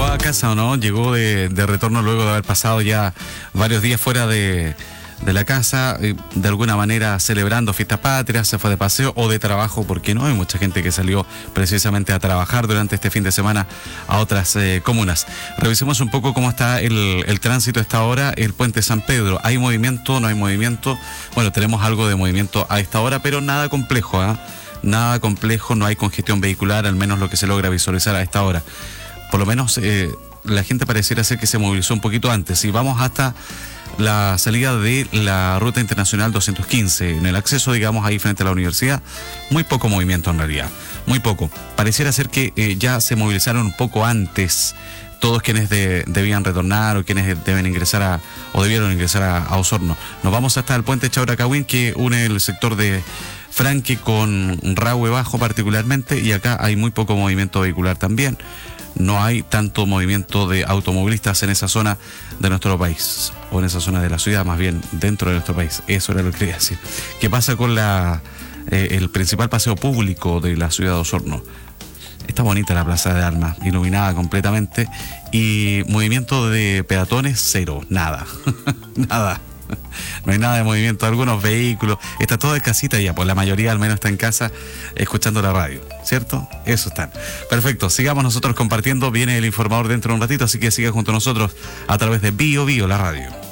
a casa o no? Llegó de retorno luego de haber pasado ya varios días fuera de la casa, de alguna manera celebrando fiestas patrias, se fue de paseo o de trabajo, porque no hay mucha gente que salió precisamente a trabajar durante este fin de semana a otras comunas. Revisemos un poco cómo está el tránsito a esta hora, el puente San Pedro. ¿Hay movimiento? ¿No hay movimiento? Bueno, tenemos algo de movimiento a esta hora, pero nada complejo, ¿eh? Nada complejo, no hay congestión vehicular, al menos lo que se logra visualizar a esta hora. Por lo menos la gente pareciera ser que se movilizó un poquito antes. Y vamos hasta la salida de la Ruta Internacional 215. En el acceso, digamos, ahí frente a la universidad, muy poco movimiento en realidad, muy poco. Pareciera ser que ya se movilizaron un poco antes todos quienes debían retornar o quienes deben ingresar o debieron ingresar a Osorno. Nos vamos hasta el puente Chauracagüín, que une el sector de Franque con Rahue Bajo particularmente, y acá hay muy poco movimiento vehicular también. No hay tanto movimiento de automovilistas en esa zona de nuestro país, o en esa zona de la ciudad, más bien dentro de nuestro país. Eso era lo que quería decir. ¿Qué pasa con el principal paseo público de la ciudad de Osorno? Está bonita la Plaza de Armas, iluminada completamente, y movimiento de peatones, cero, nada, nada. No hay nada de movimiento, algunos vehículos, está todo en casita ya, pues la mayoría al menos está en casa escuchando la radio, ¿cierto? Eso están. Perfecto, sigamos nosotros compartiendo, viene el informador dentro de un ratito, así que siga junto a nosotros a través de Bio Bio, la radio.